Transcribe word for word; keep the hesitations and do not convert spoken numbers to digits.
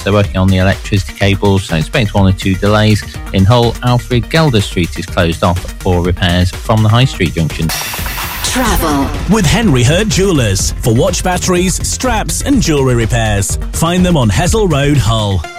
They're working on the electricity cables, so expect one or two delays. In Hull, Alfred Gelder Street is closed off for repairs from the High Street junction. Travel with Henry Hurt Jewellers for watch batteries, straps and jewellery repairs. Find them on Hessel Road, Hull.